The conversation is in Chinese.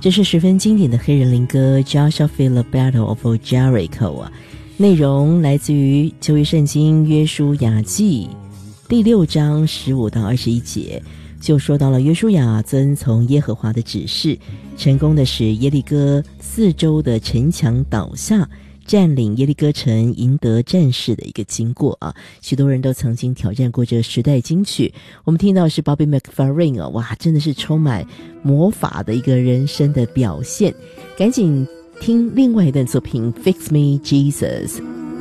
这是十分经典的黑人灵歌 Joshua Feel the Battle of Jericho 啊，内容来自于旧约圣经约书亚记第6章15到21节，就说到了约书亚遵从耶和华的指示，成功的使耶利哥4周的城墙倒下，占领耶利哥城，赢得战事的一个经过啊。许多人都曾经挑战过这个时代金曲，我们听到是 Bobby McFerrin 啊，哇，真的是充满魔法的一个人生的表现。赶紧听另外一段作品 Fix Me Jesus。